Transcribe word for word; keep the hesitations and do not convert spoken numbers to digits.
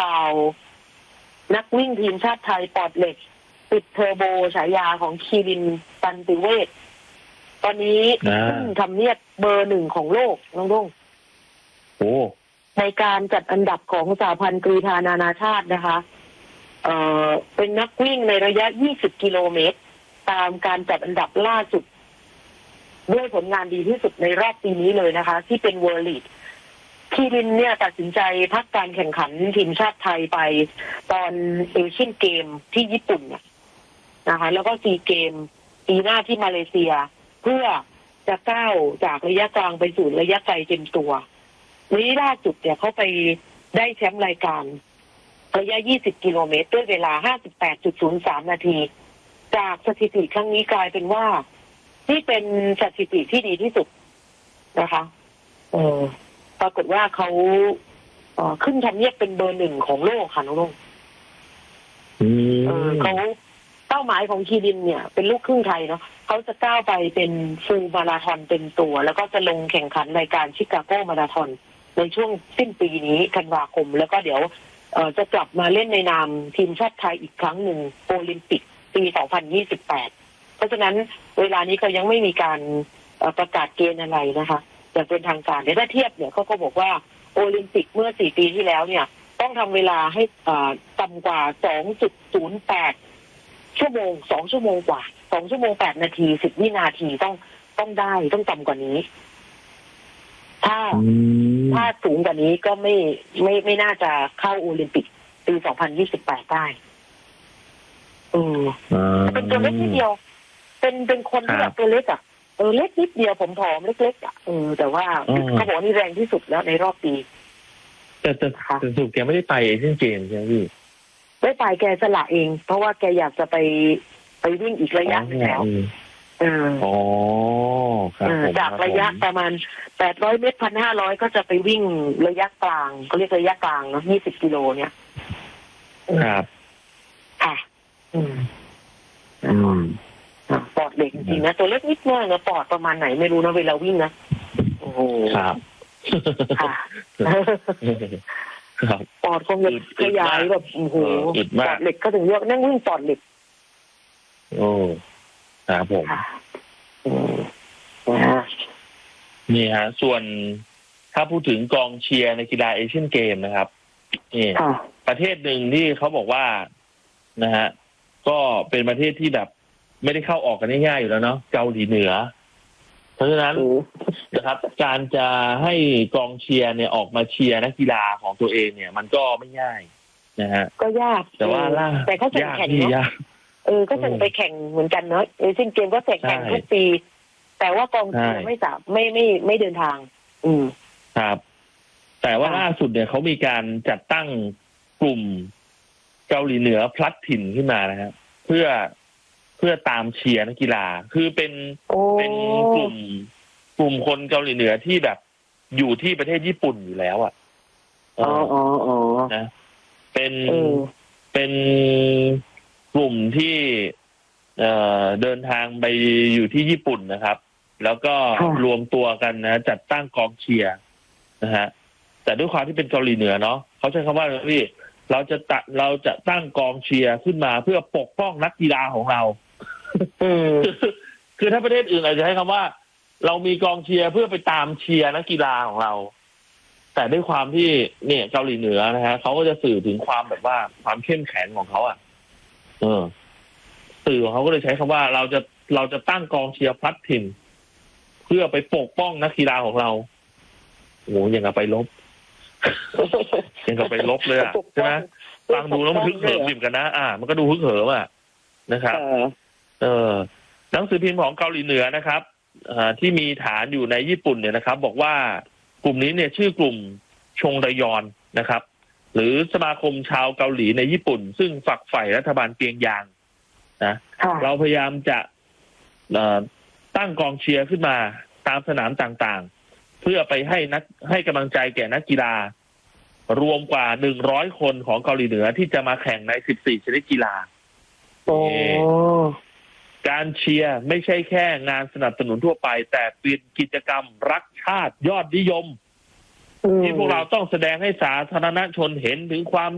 ข่าวนักวิ่งทีมชาติไทยปอดเหล็กติดเทอร์โบฉายาของคีรินตันติเวชตอนนี้ขึ้นทำเนียบเบอร์หนึ่งของโลกน้องดงโอ้ในการจัดอันดับของสหพันธ์กรีฑานานาชาตินะคะเอ่อเป็นนักวิ่งในระยะยี่สิบกิโลเมตรตามการจัดอันดับล่าสุดด้วยผลงานดีที่สุดในรอบปีนี้เลยนะคะที่เป็นเวิลด์ลีดคีรินเนี่ยตัดสินใจพักการแข่งขันทีมชาติไทยไปตอนเอเชียนเกมที่ญี่ปุ่นนะคะแล้วก็ซีเกมปีหน้าที่มาเลเซียเพื่อจะก้าวจากระยะกลางไปสู่ระยะไกลเต็มตัวนี้ล่าสุดเนี่ยเขาไปได้แชมป์รายการระยะยี่สิบกิโลเมตรด้วยเวลา ห้าสิบแปดจุดศูนย์สาม นาทีจากสถิติครั้งนี้กลายเป็นว่าที่เป็นสถิติที่ดีที่สุดนะคะเออปรากฏว่าเขาเอ่อขึ้นทำเนียบเป็นเบอร์หนึ่งของโลกค่ะน้องลุงเออเขาเป้าหมายของคีรินเนี่ยเป็นลูกครึ่งไทยเนาะเขาจะก้าวไปเป็นฟูลมาราธอนเป็นตัวแล้วก็จะลงแข่งขันรายการชิคาโกมาราธอนในช่วงสิ้นปีนี้ธันวาคมแล้วก็เดี๋ยวเอ่อจะกลับมาเล่นในนามทีมชาติไทยอีกครั้งหนึ่งโอลิมปิกปีสองพันยี่สิบแปดเพราะฉะนั้นเวลานี้ก็ยังไม่มีการประกาศเกณฑ์อะไรนะคะอย่างเป็นทางการแต่ถ้าเทียบเนี่ยเขาก็บอกว่าโอลิมปิกเมื่อสี่ปีที่แล้วเนี่ยต้องทำเวลาให้ต่ำกว่า สองจุดศูนย์แปด ชั่วโมงสองชั่วโมงกว่าสองชั่วโมงแปดนาทีสิบวินาทีต้องต้องได้ต้องต่ำกว่านี้ถ้าถ้าสูงกว่านี้ก็ไม่ไม่ไม่น่าจะเข้าโอลิมปิกปีสองพันยี่สิบแปดได้เออเป็นตัวเล็กนิดเดียวเป็นเป็นคนที่แบบตัวเล็กอ่ะเออเล็กนิดเดียวผมผอมเล็กๆอ่ะเออแต่ว่าเขาบอกนี่แรงที่สุดแล้วในรอบปีแต่แต่แต่สุดแกไม่ได้ไปเช่นเกมใช่ไหมพี่ไม่ไปแกสละเองเพราะว่าแกอยากจะไปไปวิ่งอีกระยะนึงแล้วเอออ๋อจากระยะประมาณแปดร้อยเมตร หนึ่งพันห้าร้อย ก็จะไปวิ่งระยะกลางเขาเรียกระยะกลางเนาะยี่สิบกิโลเนี่ยครับค่ะอืมอืมปอดเล็กจริงๆนะตัวเล็กนิดมากนะปอดประมาณไหนไม่รู้นะเวลาวิ่งนะโอ้โหครับค่ะปอดคงจะขยายแบบโอ้โหปอดเหล็กก็ถึงเรียกนั่งวิ่งปอดเหล็กโอ้ครับผมนี่ฮะส่วนถ้าพูดถึงกองเชียร์ในกีฬาเอเชียนเกมนะครับนี่ประเทศหนึ่งที่เขาบอกว่านะฮะก็เป็นประเทศที่แบบไม่ได้เข้าออกกันง่ายๆอยู่แล้วเนาะเกาหลีเหนือเพราะฉะนั้นนะครับการจะให้กองเชียร์เนี่ยออกมาเชียร์นักกีฬาของตัวเองเนี่ยมันก็ไม่ง่ายนะฮะก็ยากแต่ว่าล่าแต่เขาส่งแข่งเนาะเออก็ส่งไปแข่งเหมือนกันเนาะเอเชียนเกมก็แข่งแข่งทุกปีแต่ว่ากองเชียร์ไม่สามไม่ไม่ไม่เดินทางอืมครับแต่ว่าล่าสุดเนี่ยเขามีการจัดตั้งกลุ่มเกาหลีเหนือพลัดถิ่นขึ้นมานะครับเพื่อเพื่อตามเชียร์นักกีฬาคือเป็นเป็นกลุ่มกลุ่มคนเกาหลีเหนือที่แบบอยู่ที่ประเทศญี่ปุ่นอยู่แล้วอ่ะอ๋ออ๋ออ๋อนะเป็นเป็นกลุ่มที่เอ่อเดินทางไปอยู่ที่ญี่ปุ่นนะครับแล้วก็รวมตัวกันนะจัดตั้งกองเชียร์นะฮะแต่ด้วยความที่เป็นเกาหลีเหนือเนาะเขาใช้คำว่าพี่เราจะตะเราจะตั้งกองเชียร์ขึ้นมาเพื่อปกป้องนักกีฬาของเราคือถ้าประเทศอื่นอาจจะใช้คำว่าเรามีกองเชียร์เพื่อไปตามเชียร์นักกีฬาของเราแต่ด้วยความที่เนี่ยเกาหลีเหนือนะฮะเขาก็จะสื่อถึงความแบบว่าความเข้มแข็งของเขาอ่ะเออสื่อของเขาก็เลยใช้คำว่าเราจะเราจะตั้งกองเชียร์พลัดถิ่นเพื่อไปปกป้องนักกีฬาของเราโอ้ยังกับไปลบยังกับไปลบเลยอ่ะใช่ไหมฟังดูแล้วมันฮึกเหิมกันนะอ่ามันก็ดูฮึกเหิมอ่ะนะครับเออหนังสือพิมพ์ของเกาหลีเหนือนะครับที่มีฐานอยู่ในญี่ปุ่นเนี่ยนะครับบอกว่ากลุ่มนี้เนี่ยชื่อกลุ่มชงระยอนนะครับหรือสมาคมชาวเกาหลีในญี่ปุ่นซึ่งฝักใฝ่รัฐบาลเปียงยางนะเราพยายามจะตั้งกองเชียร์ขึ้นมาตามสนามต่างๆเพื่อไปให้นักให้กำลังใจแก่นักกีฬารวมกว่าหนึ่งร้อยคนของเกาหลีเหนือที่จะมาแข่งในสิบสี่ชนิดกีฬาโอ้การเชียร์ไม่ใช่แค่งานสนับสนุนทั่วไปแต่เป็นกิจกรรมรักชาติยอดนิยมที่พวกเราต้องแสดงให้สาธารณชนเห็นถึงความ